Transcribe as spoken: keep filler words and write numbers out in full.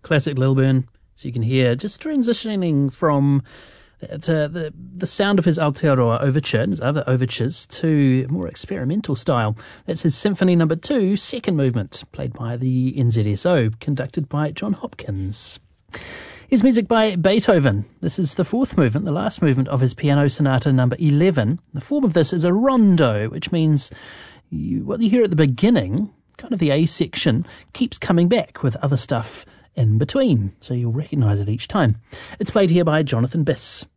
Classic Lilburn, so you can hear just transitioning from that, uh, the the sound of his Aotearoa overture and his other overtures to more experimental style. That's his Symphony Number Two, second movement, played by the N Z S O, conducted by John Hopkins. Here's music by Beethoven. This is the fourth movement, the last movement of his Piano Sonata Number eleven. The form of this is a rondo, which means you, what you hear at the beginning, kind of the A section, keeps coming back with other stuff in between, so you'll recognise it each time. It's played here by Jonathan Biss.